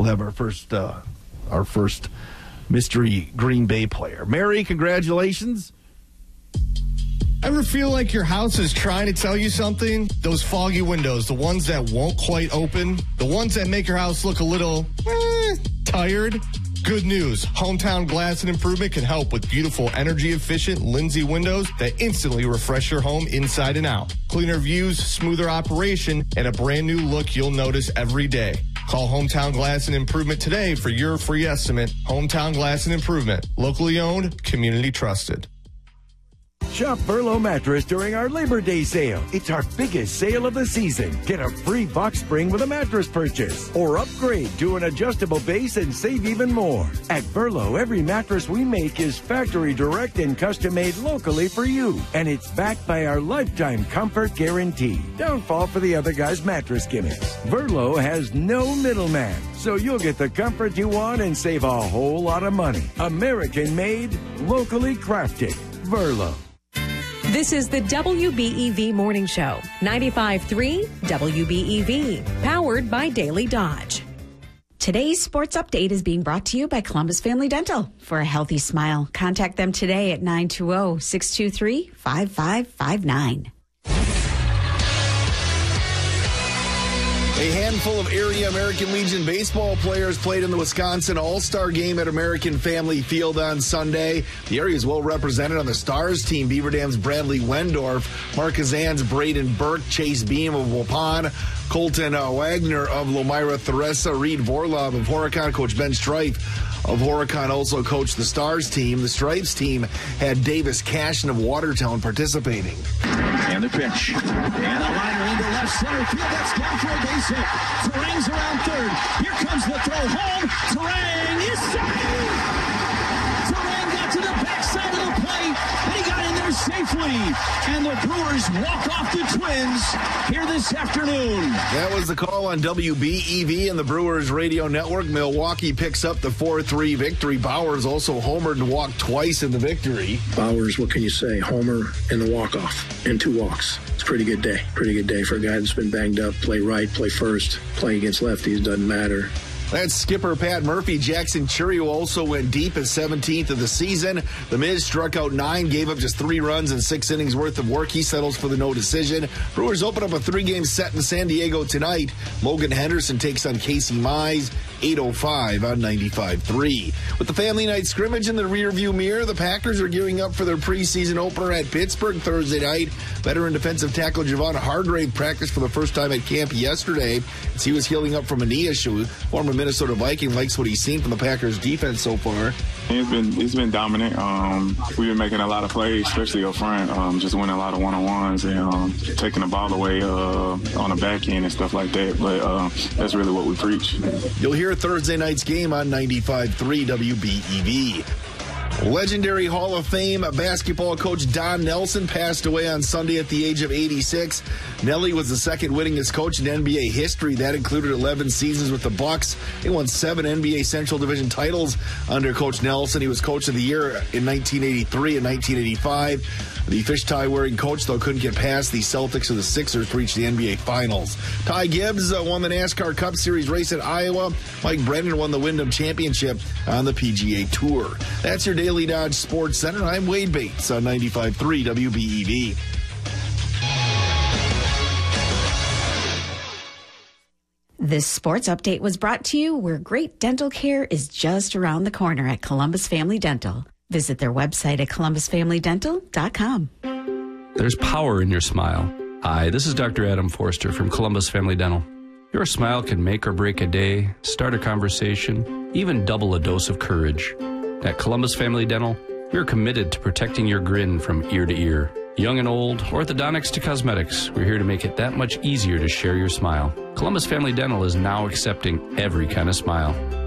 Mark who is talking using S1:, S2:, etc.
S1: we'll have our first mystery Green Bay player. Mary, congratulations.
S2: Ever feel like your house is trying to tell you something? Those foggy windows, the ones that won't quite open, the ones that make your house look a little tired? Good news. Hometown Glass and Improvement can help with beautiful, energy-efficient Lindsay windows that instantly refresh your home inside and out. Cleaner views, smoother operation, and a brand new look you'll notice every day. Call Hometown Glass and Improvement today for your free estimate. Hometown Glass and Improvement. Locally owned, community trusted.
S3: Shop Verlo Mattress during our Labor Day sale. It's our biggest sale of the season. Get a free box spring with a mattress purchase or upgrade to an adjustable base and save even more. At Verlo, every mattress we make is factory direct and custom made locally for you. And it's backed by our lifetime comfort guarantee. Don't fall for the other guy's mattress gimmicks. Verlo has no middleman, so you'll get the comfort you want and save a whole lot of money. American made, locally crafted. Verlo.
S4: This is the WBEV Morning Show, 95.3 WBEV, powered by Daily Dodge.
S5: Today's sports update is being brought to you by Columbus Family Dental. For a healthy smile, contact them today at 920-623-5559.
S1: A handful of area American Legion baseball players played in the Wisconsin All-Star Game at American Family Field on Sunday. The area is well represented on the Stars team. Beaver Dam's Bradley Wendorf, Marquezan's Braden Burke, Chase Beam of Waupun, Colton Wagner of Lomira Theresa, Reed Vorlov of Horicon, Coach Ben Strife of Horicon also coached the Stars team. The Stripes team had Davis Cashin of Watertown participating.
S6: And the pitch. And a liner into left center field. That's down for a base hit. Terang's around third. Here comes the throw home. Terang is safe. Terang got to the backside of the plate, and he got in there safely. And the Brewers walk off the Twins here this afternoon.
S1: That was the call on WBEV and the Brewers Radio Network. Milwaukee picks up the 4-3 victory. Bowers also homered and walked twice in the victory.
S7: Bowers, what can you say? Homer and the walk-off and 2 walks. It's a pretty good day. Pretty good day for a guy that's been banged up. Play right, play first. Playing against lefties doesn't matter.
S1: That's skipper Pat Murphy. Jackson Churio also went deep as 17th of the season. The Miz struck out 9, gave up just 3 runs and 6 innings worth of work. He settles for the no decision. Brewers open up a 3-game set in San Diego tonight. Logan Henderson takes on Casey Mize, 8:05 on 95.3. With the family night scrimmage in the rearview mirror, the Packers are gearing up for their preseason opener at Pittsburgh Thursday night. Veteran defensive tackle Javon Hargrave practiced for the first time at camp yesterday as he was healing up from a knee issue. Former Minnesota Viking likes what he's seen from the Packers defense so far.
S8: He's been dominant. We've been making a lot of plays, especially up front, just winning a lot of one-on-ones and taking the ball away on the back end and stuff like that. But that's really what we preach.
S1: You'll hear Thursday night's game on 95.3 WBEV. Legendary Hall of Fame basketball coach Don Nelson passed away on Sunday at the age of 86. Nelly was the second winningest coach in NBA history. That included 11 seasons with the Bucks. He won 7 NBA Central Division titles under Coach Nelson. He was Coach of the Year in 1983 and 1985. The fish tie-wearing coach, though, couldn't get past the Celtics or the Sixers to reach the NBA Finals. Ty Gibbs won the NASCAR Cup Series race at Iowa. Mike Brennan won the Wyndham Championship on the PGA Tour. That's your Daily Dodge Sports Center. I'm Wade Bates on 95.3 WBEV.
S5: This sports update was brought to you where great dental care is just around the corner at Columbus Family Dental. Visit their website at columbusfamilydental.com.
S9: There's power in your smile. Hi, this is Dr. Adam Forster from Columbus Family Dental. Your smile can make or break a day, start a conversation, even double a dose of courage. At Columbus Family Dental, we're committed to protecting your grin from ear to ear. Young and old, orthodontics to cosmetics, we're here to make it that much easier to share your smile. Columbus Family Dental is now accepting every kind of smile.